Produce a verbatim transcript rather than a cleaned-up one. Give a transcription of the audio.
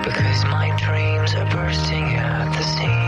Because my dreams are bursting at the seams.